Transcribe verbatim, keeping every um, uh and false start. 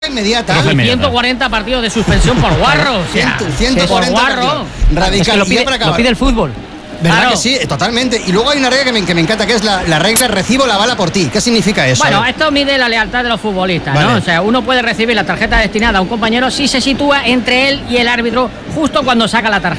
inmediata. ciento cuarenta partidos de suspensión por guarro. O sea, ciento cuarenta por guarro. Radical. Es que lo, pide, lo pide el fútbol. ¿Verdad Claro. que sí? Totalmente. Y luego hay una regla que me, que me encanta, que es la, la regla recibo la bala por ti. ¿Qué significa eso? Bueno, esto mide la lealtad de los futbolistas, Vale. ¿no? O sea, uno puede recibir la tarjeta destinada a un compañero si se sitúa entre él y el árbitro justo cuando saca la tarjeta.